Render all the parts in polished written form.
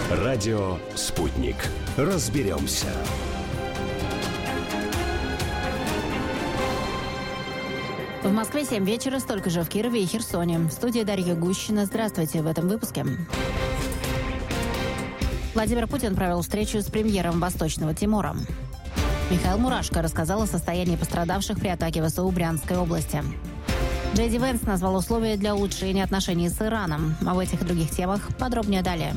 Радио «Спутник». Разберемся. В Москве 7 вечера, столько же в Кирове и Херсоне. В студии Дарья Гущина. Здравствуйте в этом выпуске. Владимир Путин провел встречу с премьером Восточного Тимора. Михаил Мурашко рассказал о состоянии пострадавших при атаке ВСУ в Брянской области. Джей Ди Венс назвал условия для улучшения отношений с Ираном. Об этих и других темах подробнее далее.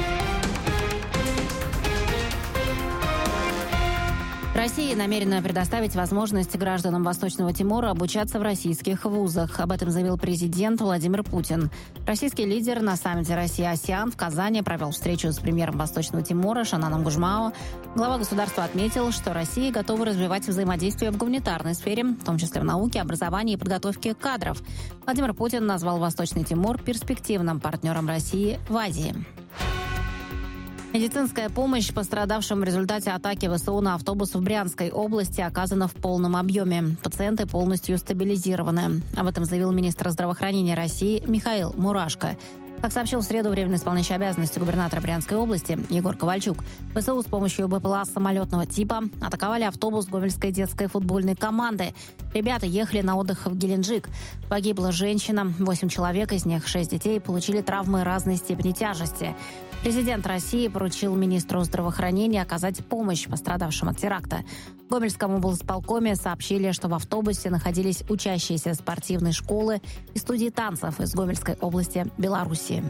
Россия намерена предоставить возможность гражданам Восточного Тимора обучаться в российских вузах. Об этом заявил президент Владимир Путин. Российский лидер на саммите Россия-АСЕАН в Казани провел встречу с премьером Восточного Тимора Шананом Гужмао. Глава государства отметил, что Россия готова развивать взаимодействие в гуманитарной сфере, в том числе в науке, образовании и подготовке кадров. Владимир Путин назвал Восточный Тимор перспективным партнером России в Азии. Медицинская помощь пострадавшим в результате атаки ВСУ на автобус в Брянской области оказана в полном объеме. Пациенты полностью стабилизированы. Об этом заявил министр здравоохранения России Михаил Мурашко. Как сообщил в среду временно исполняющий обязанности губернатора Брянской области Егор Ковальчук, ВСУ с помощью БПЛА самолетного типа атаковали автобус Гомельской детской футбольной команды. Ребята ехали на отдых в Геленджик. Погибла женщина, 8 человек, из них 6 детей, получили травмы разной степени тяжести. Президент России поручил министру здравоохранения оказать помощь пострадавшим от теракта. В Гомельском облсполкоме сообщили, что в автобусе находились учащиеся спортивной школы и студии танцев из Гомельской области Беларуси.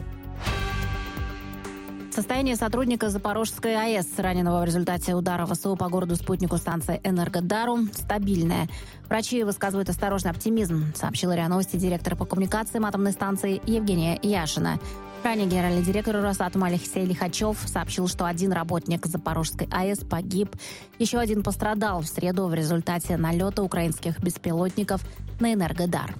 Состояние сотрудника Запорожской АЭС, раненого в результате удара ВСУ по городу-спутнику станции Энергодару, стабильное. Врачи высказывают осторожный оптимизм, сообщила РИА Новости директор по коммуникациям атомной станции Евгения Яшина. Ранее генеральный директор Росатома Алексей Лихачев сообщил, что один работник Запорожской АЭС погиб, еще один пострадал в среду в результате налета украинских беспилотников на Энергодар.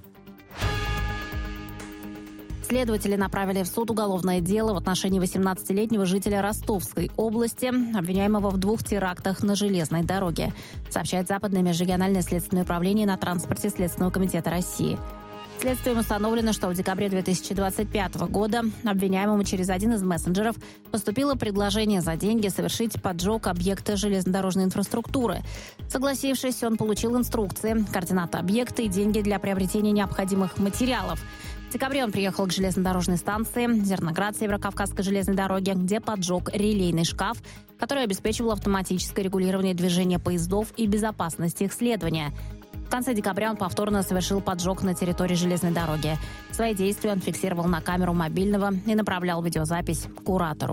Следователи направили в суд уголовное дело в отношении 18-летнего жителя Ростовской области, обвиняемого в 2 терактах на железной дороге, сообщает Западное межрегиональное следственное управление на транспорте Следственного комитета России. Следствием установлено, что в декабре 2025 года обвиняемому через один из мессенджеров поступило предложение за деньги совершить поджог объекта железнодорожной инфраструктуры. Согласившись, он получил инструкции, координаты объекта и деньги для приобретения необходимых материалов. В декабре он приехал к железнодорожной станции Зерноград Северокавказской железной дороги, где поджег релейный шкаф, который обеспечивал автоматическое регулирование движения поездов и безопасность их следования. В конце декабря он повторно совершил поджог на территории железной дороги. Свои действия он фиксировал на камеру мобильного и направлял видеозапись куратору.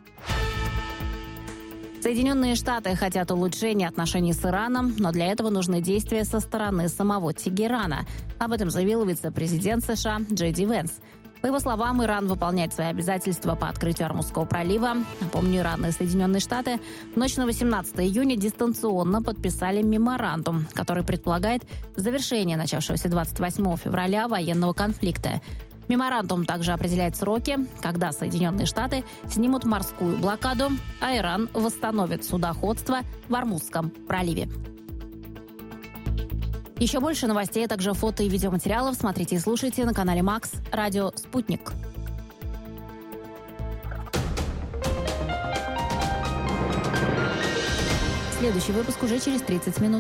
Соединенные Штаты хотят улучшения отношений с Ираном, но для этого нужны действия со стороны самого Тегерана. Об этом заявил вице-президент США Джей Ди Венс. По его словам, Иран выполняет свои обязательства по открытию Ормузского пролива. Напомню, Иран и Соединенные Штаты в ночь на 18 июня дистанционно подписали меморандум, который предполагает завершение начавшегося 28 февраля военного конфликта. Меморандум также определяет сроки, когда Соединенные Штаты снимут морскую блокаду, а Иран восстановит судоходство в Ормузском проливе. Еще больше новостей, а также фото и видеоматериалов смотрите и слушайте на канале Макс «Радио Спутник». Следующий выпуск уже через 30 минут.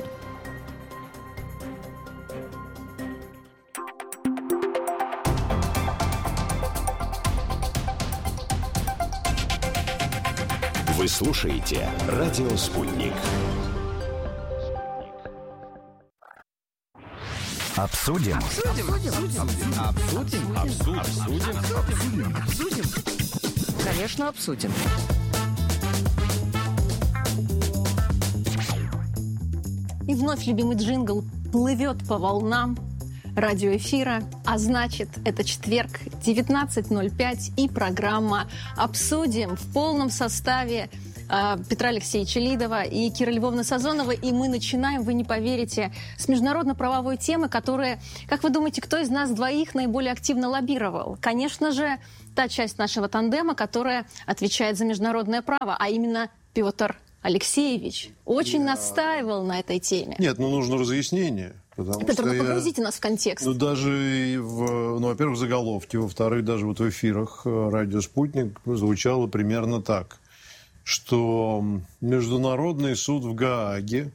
Вы слушаете «Радио Спутник». Обсудим. Конечно, обсудим. И вновь любимый джингл плывет по волнам радиоэфира, а значит, это четверг, 19:05, и программа «Обсудим» в полном составе Петра Алексеевича Лидова и Кира Львовна Сазонова. И мы начинаем, вы не поверите, с международно-правовой темы, которая, как вы думаете, кто из нас двоих наиболее активно лоббировал? Конечно же, та часть нашего тандема, которая отвечает за международное право, а именно Петр Алексеевич очень настаивал на этой теме. Нет, нужно разъяснение. Петр, погрузите нас в контекст. Даже во-первых, в заголовке, во-вторых, даже вот в эфирах радио «Спутник» звучало примерно так, что Международный суд в Гааге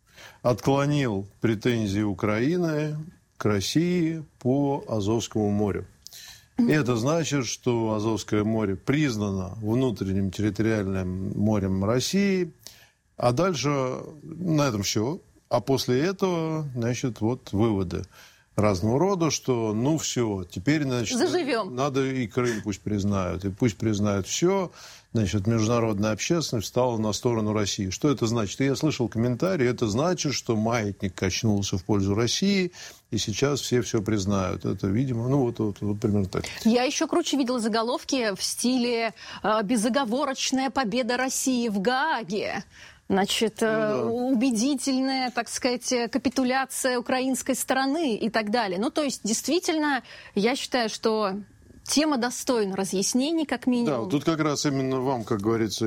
отклонил претензии Украины к России по Азовскому морю. И это значит, что Азовское море признано внутренним территориальным морем России, а дальше на этом все. А после этого, значит, вот выводы разного рода, что ну все, теперь, значит, заживем. Надо и Крым пусть признают, и пусть признают все. Значит, международная общественность встала на сторону России. Что это значит? Я слышал комментарии, это значит, что маятник качнулся в пользу России, и сейчас все признают. Это, видимо, вот примерно так. Я еще круче видела заголовки в стиле «Безоговорочная победа России в Гааге». Значит, убедительная, так сказать, капитуляция украинской стороны и так далее. Ну, то есть, действительно, я считаю, что тема достойна разъяснений, как минимум. Да, тут как раз именно вам, как говорится,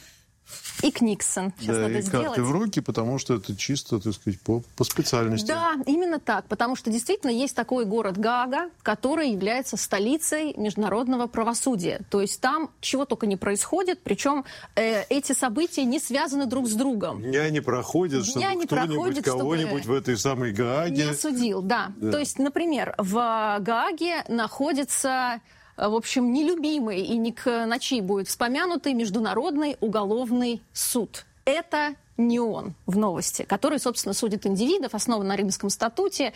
и Книксон. Сейчас надо и сделать. карты в руки, потому что это чисто, так сказать, по специальности. Да, именно так. Потому что действительно есть такой город Гаага, который является столицей международного правосудия. То есть там чего только не происходит, причем эти события не связаны друг с другом. Дня не проходит, чтобы кто-нибудь кого-нибудь в этой самой Гааге не осудил. Да. То есть, например, в Гааге находится... в общем, нелюбимый и не к ночи будет вспомянутый Международный уголовный суд. Это не он в новости, который, собственно, судит индивидов, основан на Римском статуте,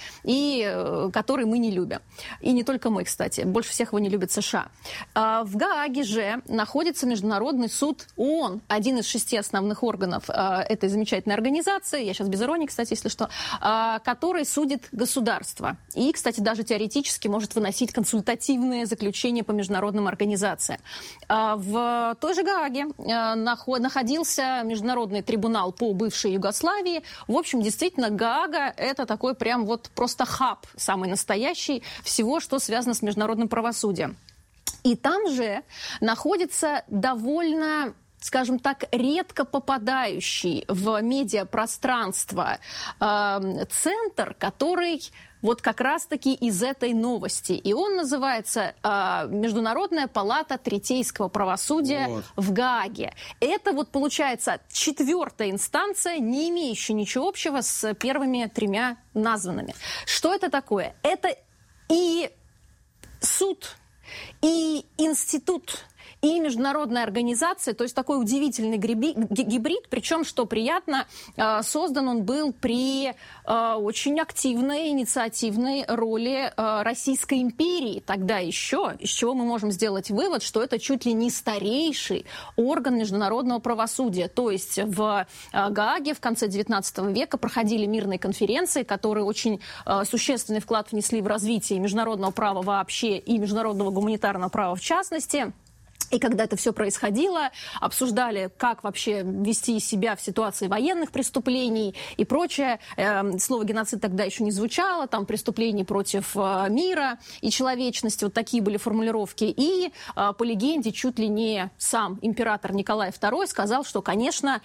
и который мы не любим. И не только мы, кстати. Больше всех его не любят США. В Гааге же находится Международный суд ООН, один из 6 основных органов этой замечательной организации, я сейчас без иронии, кстати, если что, который судит государства. И, кстати, даже теоретически может выносить консультативные заключения по международным организациям. В той же Гааге находился Международный трибунал по бывшей Югославии. В общем, действительно, Гаага – это такой прям вот просто хаб, самый настоящий, всего, что связано с международным правосудием. И там же находится довольно, скажем так, редко попадающий в медиапространство центр, который... вот как раз-таки из этой новости. И он называется «Международная палата третейского правосудия в Гааге». Это вот, получается, 4-я инстанция, не имеющая ничего общего с первыми 3 названными. Что это такое? Это и суд, и институт, и международная организация, то есть такой удивительный гибрид, причем, что приятно, создан он был при очень активной инициативной роли Российской империи тогда еще, из чего мы можем сделать вывод, что это чуть ли не старейший орган международного правосудия. То есть в Гааге в конце XIX века проходили мирные конференции, которые очень существенный вклад внесли в развитие международного права вообще и международного гуманитарного права в частности. И когда это все происходило, обсуждали, как вообще вести себя в ситуации военных преступлений и прочее. Слово «геноцид» тогда еще не звучало, там преступлений против мира и человечности, вот такие были формулировки. И по легенде чуть ли не сам император Николай II сказал, что, конечно,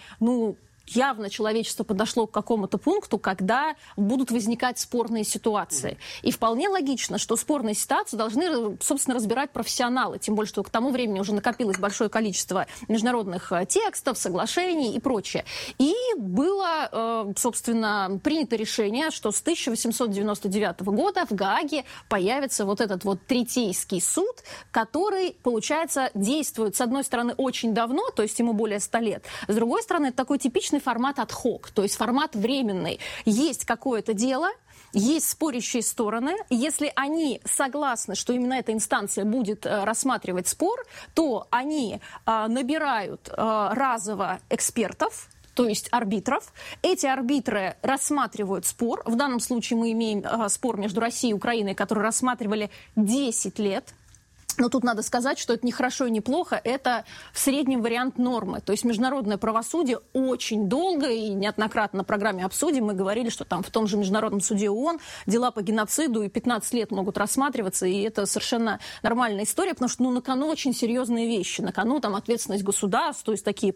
явно человечество подошло к какому-то пункту, когда будут возникать спорные ситуации. И вполне логично, что спорные ситуации должны, собственно, разбирать профессионалы. Тем более, что к тому времени уже накопилось большое количество международных текстов, соглашений и прочее. И было, собственно, принято решение, что с 1899 года в Гааге появится вот этот вот третейский суд, который, получается, действует, с одной стороны, очень давно, то есть ему более 100 лет, с другой стороны, это такой типичный формат ad-hoc, то есть формат временный. Есть какое-то дело, есть спорящие стороны. Если они согласны, что именно эта инстанция будет рассматривать спор, то они набирают разово экспертов, то есть арбитров. Эти арбитры рассматривают спор. В данном случае мы имеем спор между Россией и Украиной, который рассматривали 10 лет. Но тут надо сказать, что это не хорошо и не плохо, это в среднем вариант нормы. То есть международное правосудие очень долго, и неоднократно на программе «Обсудим» мы говорили, что там в том же Международном суде ООН дела по геноциду и 15 лет могут рассматриваться, и это совершенно нормальная история, потому что на кону очень серьезные вещи. На кону там ответственность государств, то есть такие